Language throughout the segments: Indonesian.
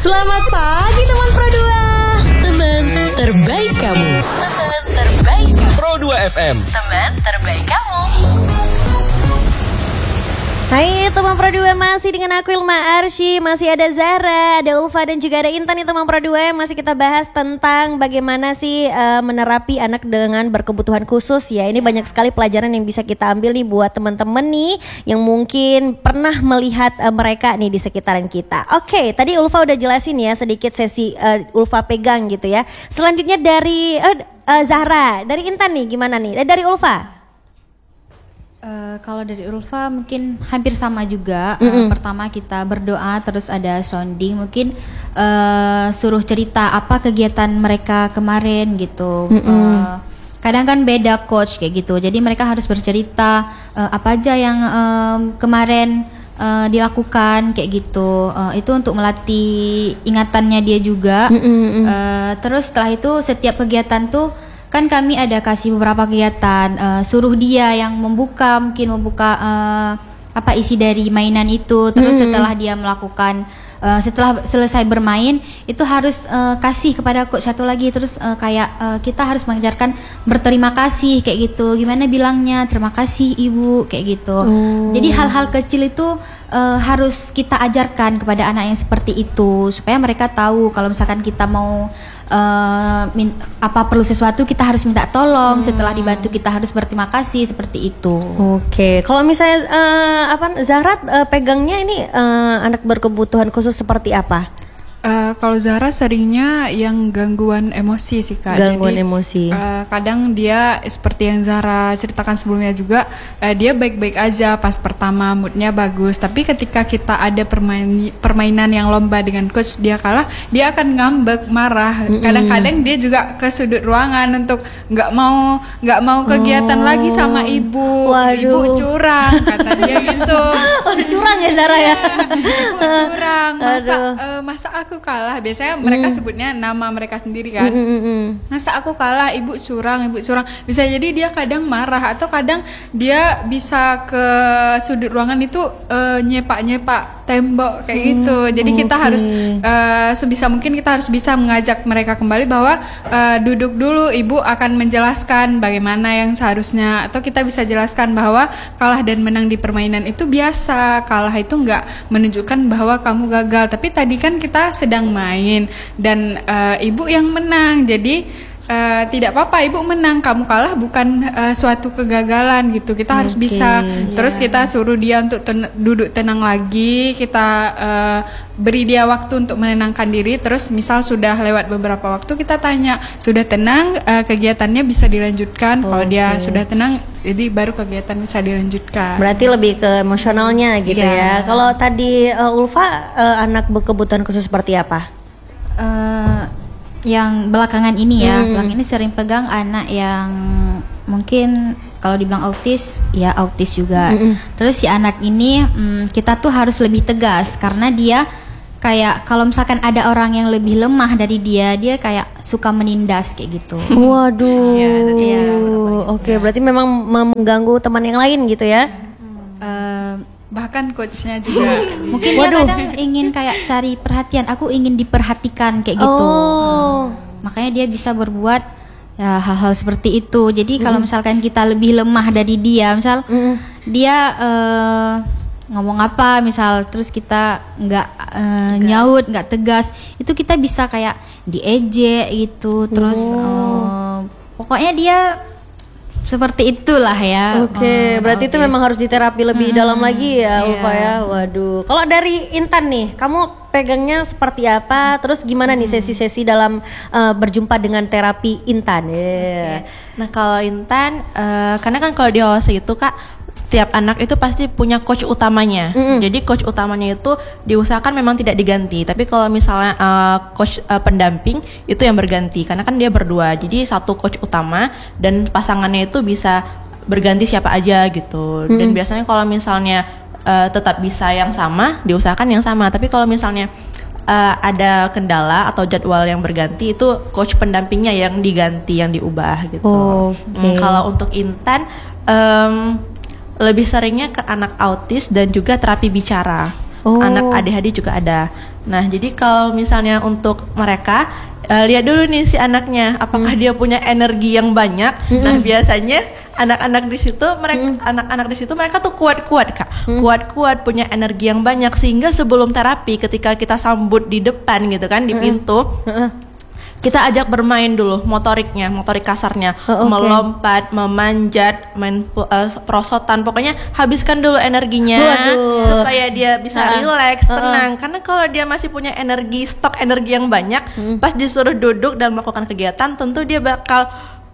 Selamat pagi teman Pro 2. Teman terbaik kamu. Teman terbaik kamu. Pro 2 FM. Teman terbaik kamu. Hai teman Pro 2, masih dengan aku Ilma Arsy, masih ada Zahra, ada Ulfa dan juga ada Intan nih teman Pro 2. Masih kita bahas tentang bagaimana sih menerapi anak dengan berkebutuhan khusus ya. Ini banyak sekali pelajaran yang bisa kita ambil nih buat teman-teman nih yang mungkin pernah melihat mereka nih di sekitaran kita. Oke, tadi Ulfa udah jelasin ya sedikit sesi Ulfa pegang gitu ya. Selanjutnya dari Zahra, dari Intan nih gimana nih? Dari Ulfa? Kalau dari Ulfa mungkin hampir sama juga. Pertama kita berdoa, terus ada sounding, mungkin suruh cerita apa kegiatan mereka kemarin gitu. Kadang kan beda coach kayak gitu, jadi mereka harus bercerita apa aja yang kemarin dilakukan kayak gitu. Itu untuk melatih ingatannya dia juga. Terus setelah itu setiap kegiatan tuh kan kami ada kasih beberapa kegiatan, suruh dia yang membuka apa isi dari mainan itu. Terus setelah dia melakukan, setelah selesai bermain itu harus kasih kepada coach satu lagi. Terus kayak kita harus mengajarkan berterima kasih kayak gitu. Gimana bilangnya terima kasih ibu kayak gitu. Jadi hal-hal kecil itu harus kita ajarkan kepada anak yang seperti itu supaya mereka tahu kalau misalkan kita mau apa perlu sesuatu kita harus minta tolong, setelah dibantu kita harus berterima kasih, seperti itu. Oke, kalau misalnya Zahra pegangnya ini anak berkebutuhan khusus seperti apa? Kalau Zahra seringnya yang gangguan emosi sih Kak. Gangguan Jadi, emosi. Kadang dia seperti yang Zahra ceritakan sebelumnya juga, dia baik-baik aja pas pertama, moodnya bagus. Tapi ketika kita ada permainan yang lomba dengan coach dia kalah, dia akan ngambek, marah. Kadang-kadang dia juga ke sudut ruangan untuk nggak mau kegiatan lagi sama ibu. Waduh. Ibu curang kata dia gitu. Curang ya Zahra ya? Ibu curang, masa aku kalah. Biasanya mereka sebutnya nama mereka sendiri kan. Masa aku kalah, ibu curang. Bisa jadi dia kadang marah, atau kadang dia bisa ke sudut ruangan itu nyepak tembok kayak gitu. Jadi kita harus sebisa mungkin kita harus bisa mengajak mereka kembali bahwa duduk dulu, ibu akan menjelaskan bagaimana yang seharusnya. Atau kita bisa jelaskan bahwa kalah dan menang di permainan itu biasa. Kalah itu nggak menunjukkan bahwa kamu gagal, tapi tadi kan kita sedang main dan ibu yang menang, jadi tidak apa-apa ibu menang, kamu kalah bukan suatu kegagalan gitu. Kita harus bisa. Terus kita suruh dia untuk duduk tenang lagi, kita beri dia waktu untuk menenangkan diri. Terus misal sudah lewat beberapa waktu, kita tanya sudah tenang, kegiatannya bisa dilanjutkan. Kalau dia sudah tenang, jadi baru kegiatan bisa dilanjutkan. Berarti lebih ke emosionalnya gitu ya. Kalau tadi Ulfa anak berkebutuhan khusus seperti apa? Yang belakangan ini ya, belakangan ini sering pegang anak yang mungkin kalau dibilang autis, ya autis juga. Terus si anak ini kita tuh harus lebih tegas karena dia kayak kalau misalkan ada orang yang lebih lemah dari dia kayak suka menindas kayak gitu. Waduh. Oke, berarti memang mengganggu teman yang lain gitu ya? Bahkan coachnya juga. Mungkin dia kadang ingin kayak cari perhatian, aku ingin diperhatikan kayak gitu. Makanya dia bisa berbuat ya hal-hal seperti itu. Jadi kalau misalkan kita lebih lemah dari dia, misal dia ngomong apa misal, terus kita nggak nyaut, nggak tegas, itu kita bisa kayak diejek gitu. Terus pokoknya dia seperti itulah ya. Oke, berarti itu memang harus diterapi lebih dalam lagi ya, Ulfa ya. Waduh. Kalau dari Intan nih, kamu pegangnya seperti apa? Terus gimana nih sesi-sesi dalam berjumpa dengan terapi Intan? Nah kalau Intan, karena kan kalau di OSI itu Kak, setiap anak itu pasti punya coach utamanya. Jadi coach utamanya itu diusahakan memang tidak diganti. Tapi kalau misalnya coach pendamping itu yang berganti, karena kan dia berdua. Jadi satu coach utama dan pasangannya itu bisa berganti siapa aja gitu. Dan biasanya kalau misalnya tetap bisa yang sama, diusahakan yang sama. Tapi kalau misalnya ada kendala atau jadwal yang berganti, itu coach pendampingnya yang diganti, yang diubah gitu. Kalau untuk Intan lebih seringnya ke anak autis dan juga terapi bicara. anak ADHD juga ada. Nah, jadi kalau misalnya untuk mereka lihat dulu nih si anaknya apakah dia punya energi yang banyak. Nah, biasanya anak-anak di situ mereka tuh kuat-kuat Kak. Kuat-kuat punya energi yang banyak sehingga sebelum terapi ketika kita sambut di depan gitu kan di pintu, kita ajak bermain dulu motorik kasarnya, melompat, memanjat, main perosotan, pokoknya habiskan dulu energinya supaya dia bisa rileks, tenang. Karena kalau dia masih punya stok energi yang banyak, pas disuruh duduk dan melakukan kegiatan, tentu dia bakal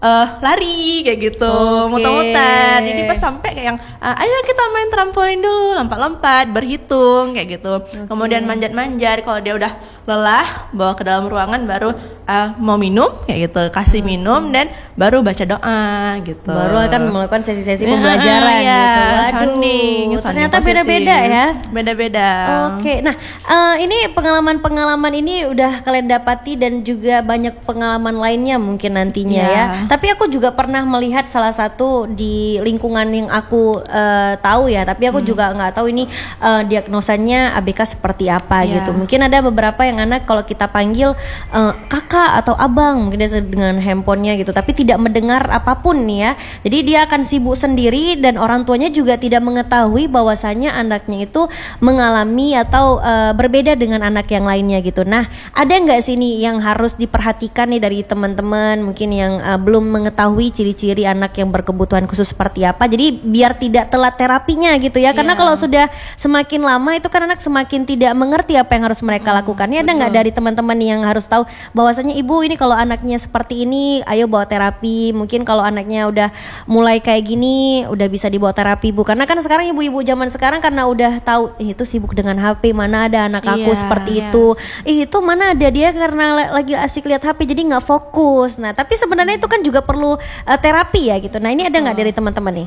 lari kayak gitu, muter-muter. Jadi pas sampai kayak yang ayo kita main trampolin dulu, lompat-lompat, berhitung kayak gitu. Kemudian manjat-manjat. Kalau dia udah lelah, bawa ke dalam ruangan, baru mau minum kayak gitu, kasih minum dan baru baca doa gitu. Baru akan melakukan sesi-sesi pembelajaran gitu. Waduh, ternyata beda-beda ya. Beda-beda. Oke, nah ini pengalaman-pengalaman ini udah kalian dapati dan juga banyak pengalaman lainnya mungkin nantinya ya. Tapi aku juga pernah melihat salah satu di lingkungan yang aku tahu ya. Tapi aku juga nggak tahu ini diagnosanya ABK seperti apa gitu. Mungkin ada beberapa yang anak kalau kita panggil kakak atau abang mungkin dia dengan handphonenya gitu, tapi tidak mendengar apapun nih ya. Jadi dia akan sibuk sendiri dan orang tuanya juga tidak mengetahui bahwasanya anaknya itu mengalami atau berbeda dengan anak yang lainnya gitu. Nah, ada nggak sih nih yang harus diperhatikan nih dari teman-teman mungkin yang belum mengetahui ciri-ciri anak yang berkebutuhan khusus seperti apa? Jadi biar tidak telat terapinya gitu ya. Karena kalau sudah semakin lama itu kan anak semakin tidak mengerti apa yang harus mereka lakukan. Ini ada nggak dari teman-teman yang harus tahu bahwasanya ibu ini kalau anaknya seperti ini ayo bawa terapi, mungkin kalau anaknya udah mulai kayak gini udah bisa dibawa terapi Bu, karena kan sekarang ibu-ibu zaman sekarang karena udah tahu itu sibuk dengan HP, mana ada anak aku seperti itu, itu mana ada dia karena lagi asik lihat HP jadi nggak fokus. Nah tapi sebenarnya itu kan juga perlu terapi ya gitu. Nah ini ada nggak dari teman-teman nih?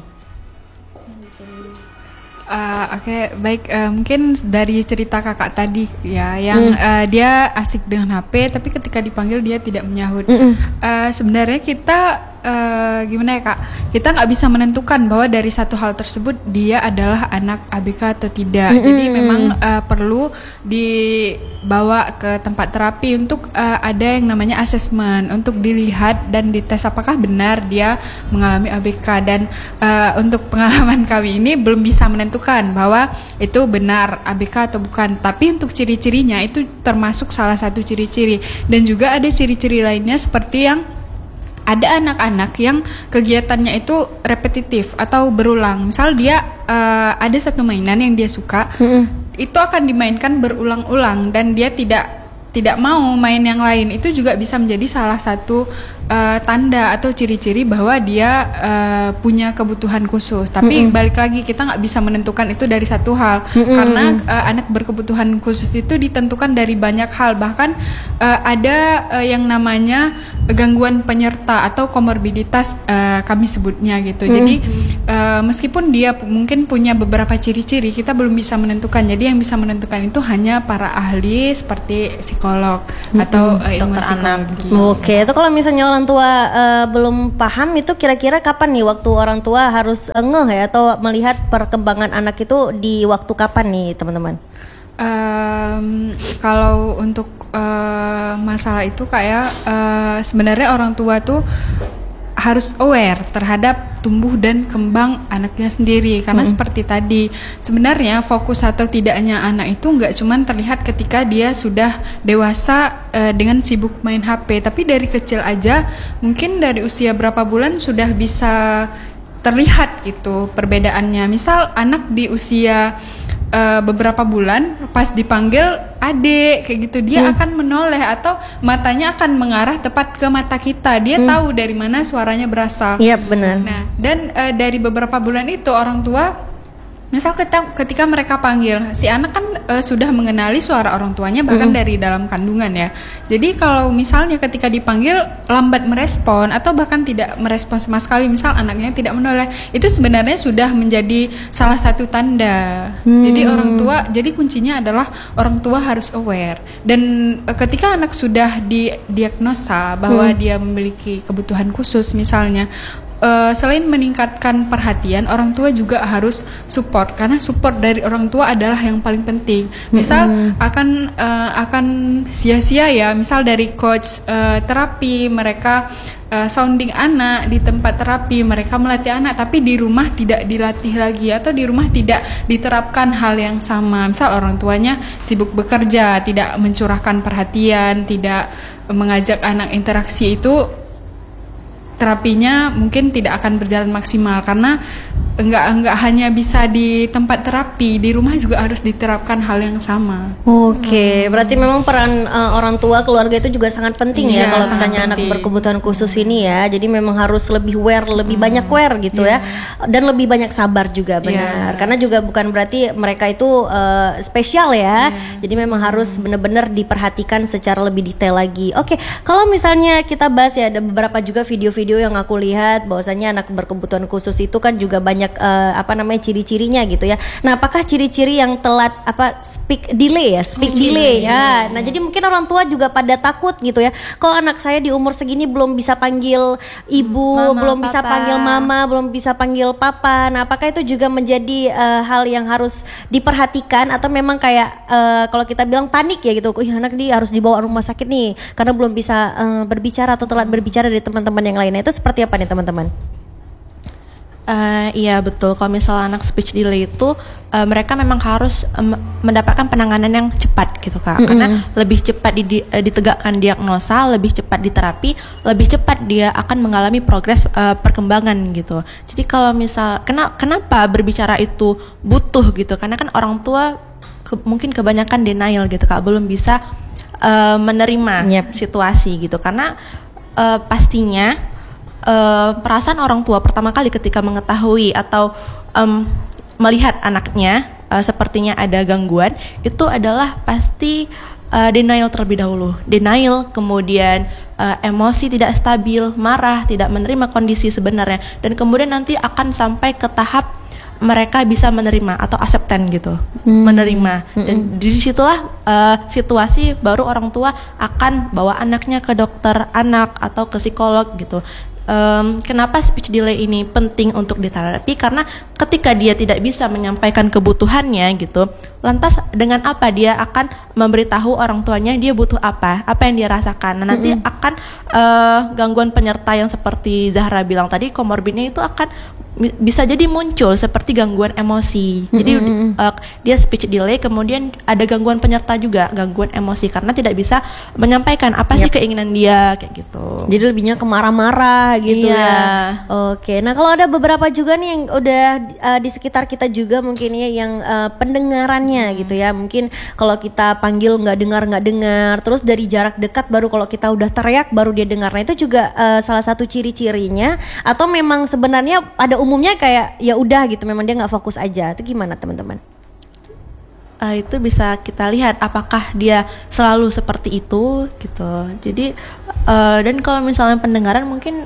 Oke, baik. Mungkin dari cerita kakak tadi ya, yang dia asik dengan HP, tapi ketika dipanggil dia tidak menyahut. Sebenarnya kita gimana ya Kak? Kita nggak bisa menentukan bahwa dari satu hal tersebut dia adalah anak ABK atau tidak. Jadi memang perlu dibawa ke tempat terapi untuk ada yang namanya asesmen untuk dilihat dan dites apakah benar dia mengalami ABK. Dan untuk pengalaman kami ini belum bisa menentukan bahwa itu benar ABK atau bukan. Tapi untuk ciri-cirinya itu termasuk salah satu ciri-ciri. Dan juga ada ciri-ciri lainnya seperti yang ada anak-anak yang kegiatannya itu repetitif atau berulang. Misal dia ada satu mainan yang dia suka, itu akan dimainkan berulang-ulang dan dia tidak mau main yang lain. Itu juga bisa menjadi salah satu tanda atau ciri-ciri bahwa dia punya kebutuhan khusus. Tapi balik lagi kita nggak bisa menentukan itu dari satu hal, karena anak berkebutuhan khusus itu ditentukan dari banyak hal. Bahkan ada yang namanya gangguan penyerta atau komorbiditas kami sebutnya gitu. Jadi meskipun dia mungkin punya beberapa ciri-ciri, kita belum bisa menentukan. Jadi yang bisa menentukan itu hanya para ahli seperti psikolog atau ilmuwan psikologi. Oke, itu kalau misalnya orang tua belum paham itu kira-kira kapan nih waktu orang tua harus ngeh ya atau melihat perkembangan anak itu di waktu kapan nih teman-teman? Kalau untuk masalah itu kayak sebenarnya orang tua tuh harus aware terhadap tumbuh dan kembang anaknya sendiri, karena seperti tadi sebenarnya fokus atau tidaknya anak itu nggak cuma terlihat ketika dia sudah dewasa dengan sibuk main HP, tapi dari kecil aja mungkin dari usia berapa bulan sudah bisa terlihat gitu perbedaannya. Misal anak di usia beberapa bulan pas dipanggil adek kayak gitu, dia akan menoleh atau matanya akan mengarah tepat ke mata kita. Dia tahu dari mana suaranya berasal. Iya benar. Nah, dan dari beberapa bulan itu orang tua misal ketika mereka panggil, si anak kan sudah mengenali suara orang tuanya bahkan dari dalam kandungan ya. Jadi kalau misalnya ketika dipanggil lambat merespon atau bahkan tidak merespon sama sekali, misal anaknya tidak menoleh, itu sebenarnya sudah menjadi salah satu tanda. Jadi orang tua, jadi kuncinya adalah orang tua harus aware. Dan ketika anak sudah didiagnosa bahwa dia memiliki kebutuhan khusus misalnya, selain meningkatkan perhatian, orang tua juga harus support, karena support dari orang tua adalah yang paling penting. Misal akan sia-sia ya, misal dari coach terapi mereka sounding anak di tempat terapi, mereka melatih anak tapi di rumah tidak dilatih lagi, atau di rumah tidak diterapkan hal yang sama. Misal orang tuanya sibuk bekerja, tidak mencurahkan perhatian, tidak mengajak anak interaksi, itu terapinya mungkin tidak akan berjalan maksimal, karena enggak hanya bisa di tempat terapi, di rumah juga harus diterapkan hal yang sama. Oke, berarti memang peran orang tua, keluarga itu juga sangat penting ya kalau misalnya anak penting. berkebutuhan khusus ini ya. Jadi memang harus lebih lebih banyak gitu ya, dan lebih banyak sabar juga, benar. Karena juga bukan berarti mereka itu spesial ya. Jadi memang harus benar-benar diperhatikan secara lebih detail lagi. Oke, kalau misalnya kita bahas ya, ada beberapa juga video-video yang aku lihat bahwasanya anak berkebutuhan khusus itu kan juga banyak ciri-cirinya gitu ya. Nah, apakah ciri-ciri yang telat speak delay ya. Nah, jadi mungkin orang tua juga pada takut gitu ya. Kalau anak saya di umur segini belum bisa panggil ibu, belum bisa panggil mama, belum bisa panggil papa. Nah, apakah itu juga menjadi hal yang harus diperhatikan, atau memang kayak kalau kita bilang panik ya gitu. Anak dia harus dibawa rumah sakit nih karena belum bisa berbicara atau telat berbicara dari teman-teman yang lainnya. Itu seperti apa nih teman-teman? Iya betul, kalau misalnya anak speech delay itu mereka memang harus mendapatkan penanganan yang cepat gitu Kak. Karena lebih cepat ditegakkan diagnosa, lebih cepat diterapi, lebih cepat dia akan mengalami progres perkembangan gitu. Jadi kalau misal kenapa berbicara itu butuh gitu, karena kan orang tua mungkin kebanyakan denial gitu Kak, belum bisa menerima situasi gitu. Karena pastinya perasaan orang tua pertama kali ketika mengetahui atau melihat anaknya sepertinya ada gangguan, itu adalah pasti denial terlebih dahulu. Denial, kemudian emosi tidak stabil, marah, tidak menerima kondisi sebenarnya, dan kemudian nanti akan sampai ke tahap mereka bisa menerima atau acceptance gitu, menerima. Dan disitulah situasi baru orang tua akan bawa anaknya ke dokter anak atau ke psikolog gitu. Kenapa speech delay ini penting untuk diterapi? Karena ketika dia tidak bisa menyampaikan kebutuhannya gitu, lantas dengan apa dia akan memberitahu orang tuanya dia butuh apa yang dia rasakan. Nah, nanti akan gangguan penyerta yang seperti Zahra bilang tadi, komorbidnya itu akan bisa jadi muncul seperti gangguan emosi. Jadi dia speech delay, kemudian ada gangguan penyerta juga, gangguan emosi, karena tidak bisa menyampaikan apa sih keinginan dia kayak gitu. Jadi lebihnya ke marah-marah gitu ya. Oke, nah kalau ada beberapa juga nih yang udah di sekitar kita juga mungkin ya yang pendengarannya gitu ya. Mungkin kalau kita panggil nggak dengar, terus dari jarak dekat baru kalau kita udah teriak baru dia dengar. Nah itu juga salah satu ciri-cirinya, atau memang sebenarnya pada umumnya kayak ya udah gitu, memang dia nggak fokus aja. Itu gimana teman-teman? Itu bisa kita lihat apakah dia selalu seperti itu gitu. Jadi dan kalau misalnya pendengaran mungkin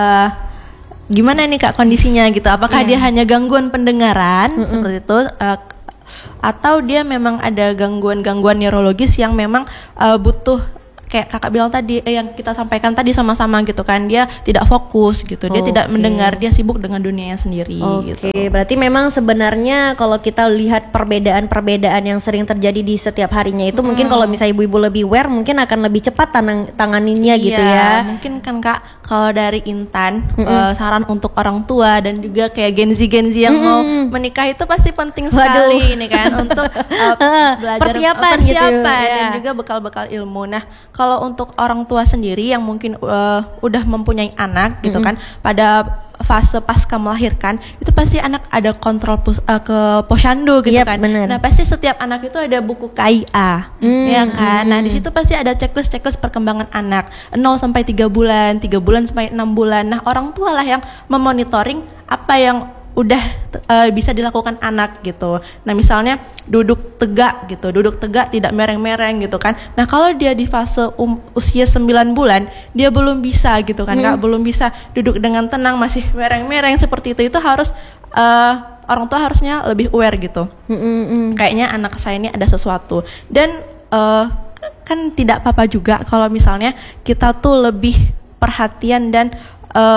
gimana nih Kak kondisinya gitu? Apakah dia hanya gangguan pendengaran seperti itu, atau dia memang ada gangguan neurologis yang memang butuh, kayak kakak bilang tadi, yang kita sampaikan tadi sama-sama gitu kan, dia tidak fokus gitu, dia tidak mendengar, dia sibuk dengan dunianya sendiri gitu. Oke, berarti memang sebenarnya kalau kita lihat perbedaan yang sering terjadi di setiap harinya itu mungkin kalau misalnya ibu-ibu lebih aware mungkin akan lebih cepat tanganinnya gitu ya. Mungkin kan Kak, kalau dari Intan saran untuk orang tua dan juga kayak Gen Z yang mau menikah itu pasti penting sekali ini kan untuk belajar persiapan gitu, dan juga bekal-bekal ilmu. Nah, kalau untuk orang tua sendiri yang mungkin udah mempunyai anak gitu kan, pada fase pasca melahirkan itu pasti anak ada kontrol ke posyandu gitu kan. Bener. Nah pasti setiap anak itu ada buku KIA ya kan. Nah di situ pasti ada checklist perkembangan anak 0 sampai 3 bulan, 3 bulan sampai 6 bulan. Nah orang tua lah yang memonitoring apa yang udah bisa dilakukan anak gitu. Nah misalnya duduk tegak tidak mereng-mereng gitu kan. Nah kalau dia di fase usia 9 bulan dia belum bisa gitu kan Kak, belum bisa duduk dengan tenang, masih mereng-mereng seperti itu harus orang tua harusnya lebih aware gitu. Kayaknya anak saya ini ada sesuatu. Dan kan tidak apa-apa juga kalau misalnya kita tuh lebih perhatian dan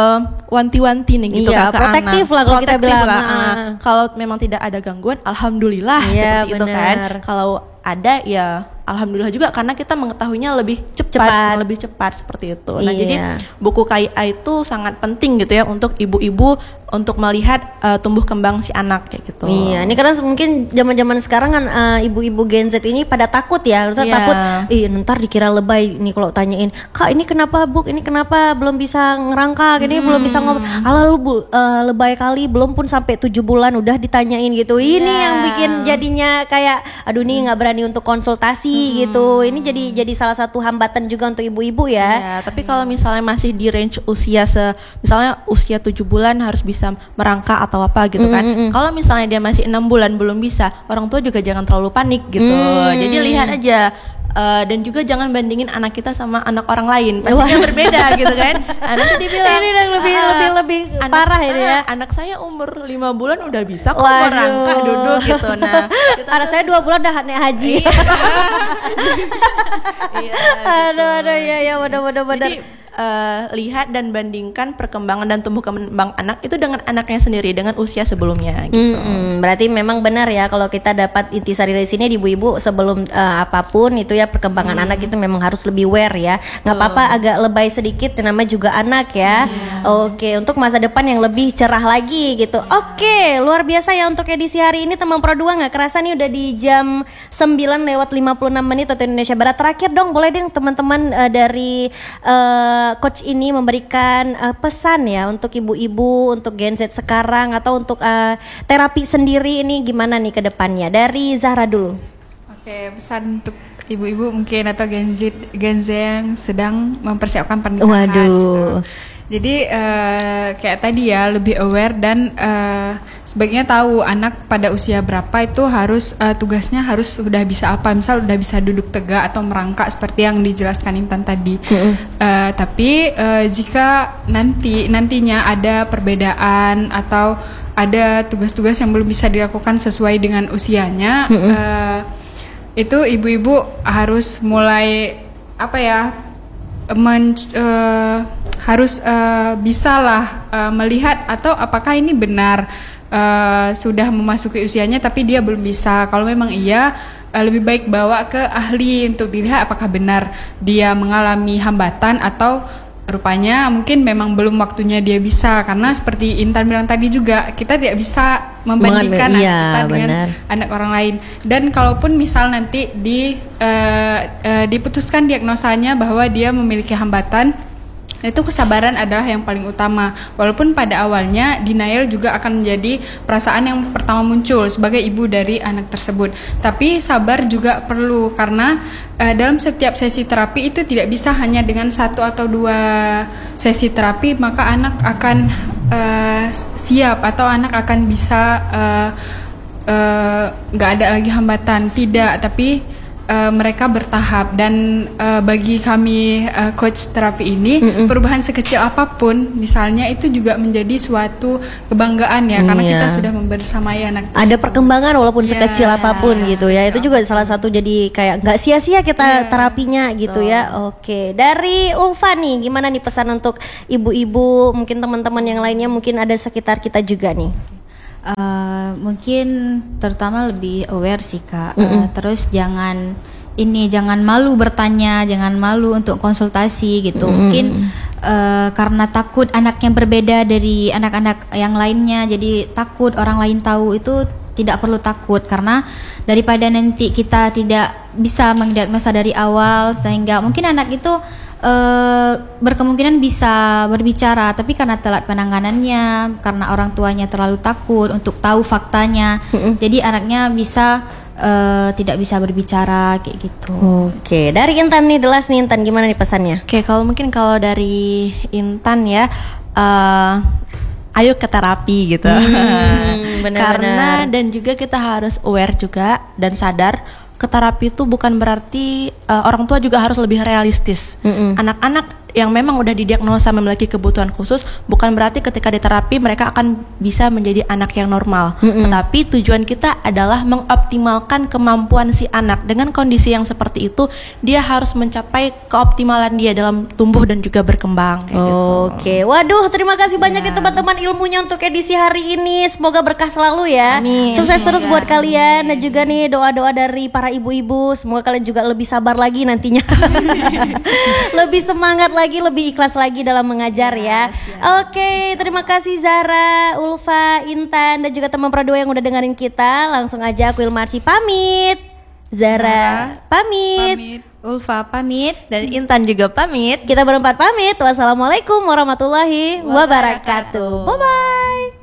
wanti-wanti nih gitu Iya, ke protektif anak. lah kalau kita bilang. lah. Kalau memang tidak ada gangguan, alhamdulillah Iya, seperti itu kan. benar. Kalau ada ya alhamdulillah juga karena kita mengetahuinya lebih cepat seperti itu. Nah, Iya. jadi buku KIA itu sangat penting gitu ya untuk ibu-ibu untuk melihat tumbuh kembang si anak kayak gitu. Iya, ini karena mungkin zaman-zaman sekarang kan ibu-ibu Gen Z ini pada takut ya, Iya. takut, ntar dikira lebay nih kalau tanyain, Kak ini kenapa Bu, ini kenapa belum bisa ngerangkak, ini belum bisa ngomong, ala lu Bu, lebay kali, belum pun sampai 7 bulan udah ditanyain gitu. Ini yang bikin jadinya kayak, aduh nih nggak berani untuk konsultasi gitu. Ini jadi salah satu hambatan juga untuk ibu-ibu ya. Iya, tapi kalau misalnya masih di range usia misalnya usia 7 bulan harus bisa merangkak atau apa gitu kan. Kalau misalnya dia masih 6 bulan belum bisa, orang tua juga jangan terlalu panik gitu. Jadi lihat aja. Dan juga jangan bandingin anak kita sama anak orang lain, pastinya berbeda gitu kan. Nanti dibilang Ini yang lebih parah ini ya. Anak saya umur 5 bulan udah bisa kok merangkak duduk gitu. Nah, kita Anak saya 2 bulan udah naik haji. iya, Aduh, ya benar. Jadi lihat dan bandingkan perkembangan dan tumbuh kembang anak itu dengan anaknya sendiri dengan usia sebelumnya gitu. Berarti memang benar ya kalau kita dapat intisari dari sini di ibu-ibu sebelum apapun itu ya perkembangan anak itu memang harus lebih aware ya. Nggak apa-apa agak lebay sedikit, namanya juga anak ya. Oke, untuk masa depan yang lebih cerah lagi gitu. Oke, luar biasa ya untuk edisi hari ini teman Pro 2. Nggak kerasa nih udah di jam 9:56 waktu Indonesia Barat. Terakhir dong boleh deh teman-teman dari coach ini memberikan pesan ya untuk ibu-ibu, untuk Gen Z sekarang atau untuk terapi sendiri ini gimana nih ke depannya? Dari Zahra dulu. Oke, pesan untuk ibu-ibu mungkin atau Gen Z yang sedang mempersiapkan pernikahan. Waduh. Jadi kayak tadi ya lebih aware dan sebaiknya tahu anak pada usia berapa itu harus tugasnya harus sudah bisa apa, misal udah bisa duduk tegak atau merangkak seperti yang dijelaskan Intan tadi. Tapi jika nantinya ada perbedaan atau ada tugas-tugas yang belum bisa dilakukan sesuai dengan usianya, itu ibu-ibu harus mulai harus bisalah melihat atau apakah ini benar sudah memasuki usianya tapi dia belum bisa. Kalau memang iya, lebih baik bawa ke ahli untuk dilihat apakah benar dia mengalami hambatan atau rupanya mungkin memang belum waktunya dia bisa. Karena seperti Intan bilang tadi juga, kita tidak bisa membandingkan anak kita dengan anak orang lain. Dan kalaupun misal nanti diputuskan diagnosanya bahwa dia memiliki hambatan, itu kesabaran adalah yang paling utama. Walaupun pada awalnya denial juga akan menjadi perasaan yang pertama muncul sebagai ibu dari anak tersebut. Tapi sabar juga perlu, karena dalam setiap sesi terapi itu tidak bisa hanya dengan 1 atau 2 sesi terapi maka anak akan siap atau anak akan bisa nggak ada lagi hambatan. Tidak, tapi mereka bertahap. Dan bagi kami coach terapi ini, perubahan sekecil apapun misalnya itu juga menjadi suatu kebanggaan ya, karena kita sudah membersamai anak tersebut. Ada perkembangan walaupun sekecil apapun gitu ya. Itu juga salah satu jadi kayak nggak sia-sia kita terapinya gitu ya. Oke, dari Ulfa nih gimana nih pesan untuk ibu-ibu, mungkin teman-teman yang lainnya, mungkin ada sekitar kita juga nih. Mungkin terutama lebih aware sih Kak. Terus jangan malu bertanya, jangan malu untuk konsultasi gitu. Mungkin karena takut anaknya berbeda dari anak-anak yang lainnya, jadi takut orang lain tahu. Itu tidak perlu takut, karena daripada nanti kita tidak bisa mendiagnosa dari awal sehingga mungkin anak itu berkemungkinan bisa berbicara, tapi karena telat penanganannya, karena orang tuanya terlalu takut untuk tahu faktanya, jadi anaknya bisa tidak bisa berbicara kayak gitu. Oke, dari Intan nih, Delas nih Intan, gimana nih pesannya? Oke, kalau dari Intan ya, ayo ke terapi gitu. Karena dan juga kita harus aware juga dan sadar ke terapi itu bukan berarti orang tua juga harus lebih realistis. Anak-anak yang memang udah didiagnosa memiliki kebutuhan khusus, bukan berarti ketika diterapi mereka akan bisa menjadi anak yang normal. Tetapi tujuan kita adalah mengoptimalkan kemampuan si anak. Dengan kondisi yang seperti itu, dia harus mencapai keoptimalan dia dalam tumbuh dan juga berkembang. Kayak gitu. Oke, waduh, terima kasih banyak ya teman-teman ilmunya untuk edisi hari ini. Semoga berkah selalu ya. Amin. Sukses terus buat kalian, dan juga nih doa-doa dari para ibu-ibu. Semoga kalian juga lebih sabar lagi nantinya. Lebih semangat lagi, lebih ikhlas lagi dalam mengajar ya. Oke, terima kasih Zahra, Ulfa, Intan, dan juga teman Pro 2 yang udah dengerin kita. Langsung aja aku Ilma Arsy pamit. Zahra pamit. Ulfa pamit. Dan Intan juga pamit. Kita berempat pamit. Wassalamualaikum warahmatullahi wabarakatuh. Bye bye.